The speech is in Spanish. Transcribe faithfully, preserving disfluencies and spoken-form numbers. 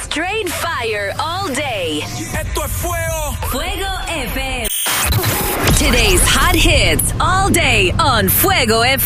Straight fire all day. Esto es fuego. Fuego F M. Today's hot hits all day on Fuego F M.